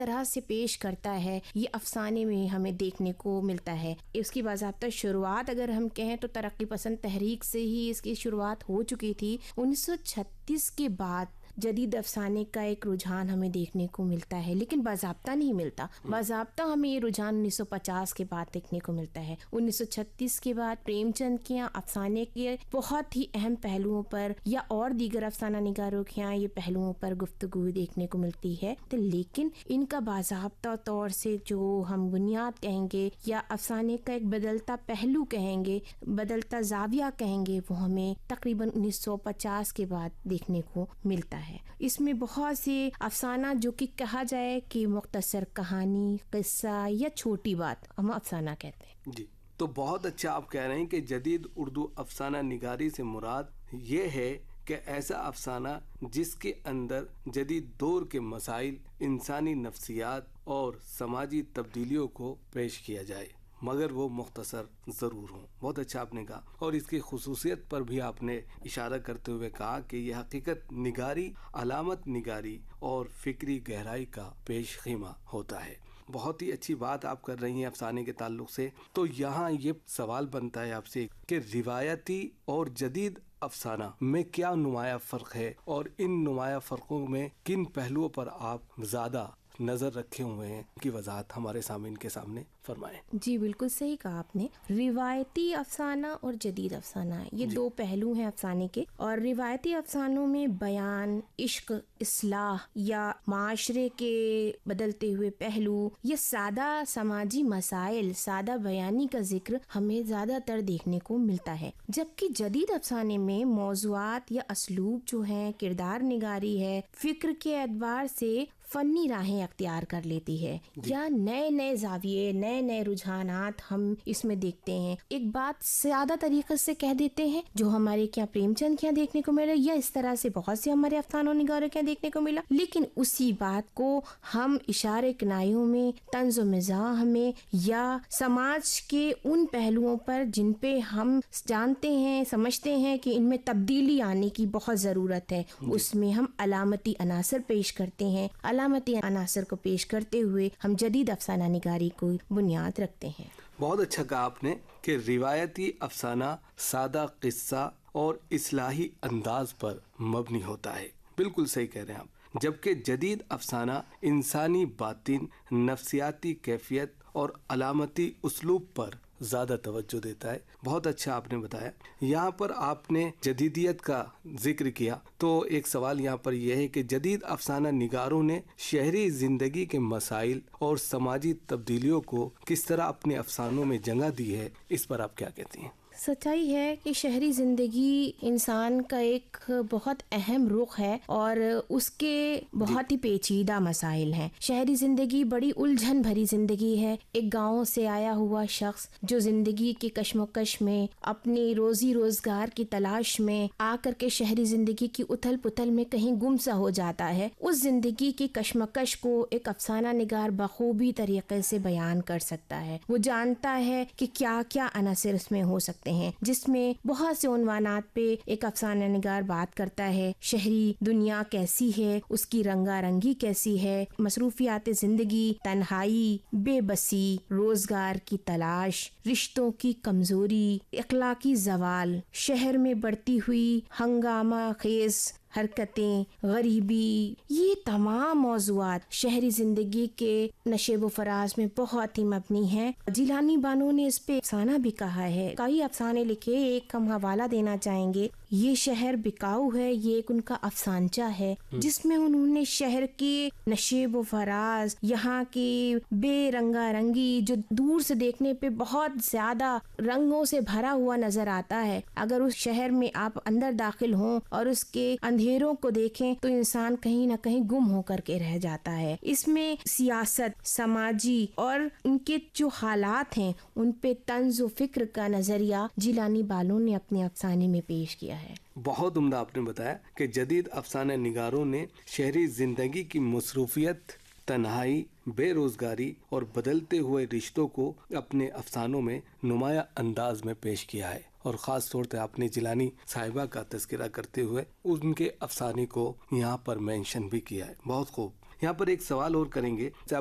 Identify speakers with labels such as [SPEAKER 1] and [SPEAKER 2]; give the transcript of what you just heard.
[SPEAKER 1] طرح سے پیش کرتا ہے یہ افسانے میں ہمیں دیکھنے کو ملتا ہے. اس کی باضابطہ شروعات اگر ہم کہیں تو ترقی پسند تحریک سے ہی اس کی شروعات ہو چکی تھی. 1936 کے بعد جدید افسانے کا ایک رجحان ہمیں دیکھنے کو ملتا ہے، لیکن باضابطہ نہیں ملتا. باضابطہ ہمیں یہ رجحان 1950 کے بعد دیکھنے کو ملتا ہے. 1936 کے بعد پریم چند کے افسانے کے بہت ہی اہم پہلوؤں پر یا اور دیگر افسانہ نگاروں کے یہاں یہ پہلوؤں پر گفتگو دیکھنے کو ملتی ہے، لیکن ان کا باضابطہ طور سے جو ہم بنیاد کہیں گے یا افسانے کا ایک بدلتا پہلو کہیں گے، بدلتا زاویہ کہیں گے، وہ ہمیں تقریباً 1950 کے بعد دیکھنے کو ملتا ہے. اس میں بہت سے افسانہ جو کہ کہا جائے کہ مختصر کہانی، قصہ یا چھوٹی بات ہم افسانہ کہتے ہیں.
[SPEAKER 2] جی، تو بہت اچھا آپ کہہ رہے ہیں کہ جدید اردو افسانہ نگاری سے مراد یہ ہے کہ ایسا افسانہ جس کے اندر جدید دور کے مسائل، انسانی نفسیات اور سماجی تبدیلیوں کو پیش کیا جائے، مگر وہ مختصر ضرور ہوں. بہت اچھا آپ نے کہا، اور اس کی خصوصیت پر بھی آپ نے اشارہ کرتے ہوئے کہا کہ یہ حقیقت نگاری، علامت نگاری اور فکری گہرائی کا پیش خیمہ ہوتا ہے. بہت ہی اچھی بات آپ کر رہی ہیں افسانے کے تعلق سے. تو یہاں یہ سوال بنتا ہے آپ سے کہ روایتی اور جدید افسانہ میں کیا نمایاں فرق ہے، اور ان نمایاں فرقوں میں کن پہلوؤں پر آپ زیادہ نظر رکھے ہوئے ہیں کی وضاحت ہمارے سامعین کے سامنے فرمائیں.
[SPEAKER 1] جی بالکل صحیح کہا آپ نے. روایتی افسانہ اور جدید افسانہ یہ دو پہلو ہیں افسانے کے. اور روایتی افسانوں میں بیان، عشق، اصلاح یا معاشرے کے بدلتے ہوئے پہلو یا سادہ سماجی مسائل، سادہ بیانی کا ذکر ہمیں زیادہ تر دیکھنے کو ملتا ہے. جبکہ جدید افسانے میں موضوعات یا اسلوب جو ہیں، کردار نگاری ہے، فکر کے اعتبار سے فنی راہیں اختیار کر لیتی ہے یا نئے نئے زاویے، نئے نئے رجحانات ہم اس میں دیکھتے ہیں. ایک بات سادہ طریقے سے کہہ دیتے ہیں جو ہمارے کیا پریم چند کے یہاں دیکھنے کو ملا، یا اس طرح سے بہت سے ہمارے افسانوں نگاروں کے یہاں دیکھنے کو ملا، لیکن اسی بات کو ہم اشارے کنایوں میں، طنز و مزاح میں یا سماج کے ان پہلوؤں پر جن پہ ہم جانتے ہیں، سمجھتے ہیں کہ ان میں تبدیلی آنے کی بہت ضرورت ہے، اس میں ہم علامتی عناصر پیش کرتے ہیں. علامتی عناصر کو پیش کرتے ہوئے ہم جدید افسانہ نگاری کو بنیاد رکھتے ہیں.
[SPEAKER 2] بہت اچھا کہا آپ نے کہ روایتی افسانہ سادہ قصہ اور اصلاحی انداز پر مبنی ہوتا ہے. بالکل صحیح کہہ رہے ہیں آپ. جبکہ جدید افسانہ انسانی باطن، نفسیاتی کیفیت اور علامتی اسلوب پر زیادہ توجہ دیتا ہے. بہت اچھا آپ نے بتایا. یہاں پر آپ نے جدیدیت کا ذکر کیا، تو ایک سوال یہاں پر یہ ہے کہ جدید افسانہ نگاروں نے شہری زندگی کے مسائل اور سماجی تبدیلیوں کو کس طرح اپنے افسانوں میں جگہ دی ہے، اس پر آپ کیا کہتی ہیں؟
[SPEAKER 1] سچائی ہے کہ شہری زندگی انسان کا ایک بہت اہم رخ ہے اور اس کے بہت ہی پیچیدہ مسائل ہیں. شہری زندگی بڑی الجھن بھری زندگی ہے. ایک گاؤں سے آیا ہوا شخص جو زندگی کے کشمکش میں، اپنی روزی روزگار کی تلاش میں آ کر کے شہری زندگی کی اتھل پتھل میں کہیں گم سا ہو جاتا ہے، اس زندگی کی کشمکش کو ایک افسانہ نگار بخوبی طریقے سے بیان کر سکتا ہے. وہ جانتا ہے کہ کیا کیا عناصر اس میں ہو سکتے ہیں، جس میں بہت سے عنوانات پہ ایک افسانہ نگار بات کرتا ہے. شہری دنیا کیسی ہے، اس کی رنگا رنگی کیسی ہے، مصروفیات زندگی، تنہائی، بے بسی، روزگار کی تلاش، رشتوں کی کمزوری، اخلاقی زوال، شہر میں بڑھتی ہوئی ہنگامہ خیز حرکتیں، غریبی، یہ تمام موضوعات شہری زندگی کے نشیب و فراز میں بہت ہی مبنی ہیں. جیلانی بانو نے اس پہ افسانہ بھی کہا ہے. کئی افسانے لکھے، ایک ہم حوالہ دینا چاہیں گے. یہ شہر بکاؤ ہے، یہ ایک ان کا افسانچہ ہے جس میں انہوں نے شہر کے نشیب و فراز، یہاں کی بے رنگا رنگی جو دور سے دیکھنے پہ بہت زیادہ رنگوں سے بھرا ہوا نظر آتا ہے، اگر اس شہر میں آپ اندر داخل ہوں اور اس کے اندھیروں کو دیکھیں تو انسان کہیں نہ کہیں گم ہو کر کے رہ جاتا ہے. اس میں سیاست، سماجی اور ان کے جو حالات ہیں ان پہ طنز و فکر کا نظریہ جیلانی بالو نے اپنے افسانے میں پیش کیا ہے.
[SPEAKER 2] بہت عمدہ آپ نے بتایا کہ جدید افسانہ نگاروں نے شہری زندگی کی مصروفیت، تنہائی، بے روزگاری اور بدلتے ہوئے رشتوں کو اپنے افسانوں میں نمایاں انداز میں پیش کیا ہے. اور خاص طور پہ آپ نے جیلانی صاحبہ کا تذکرہ کرتے ہوئے ان کے افسانے کو یہاں پر مینشن بھی کیا ہے. بہت خوب. यहाँ पर एक सवाल और करेंगे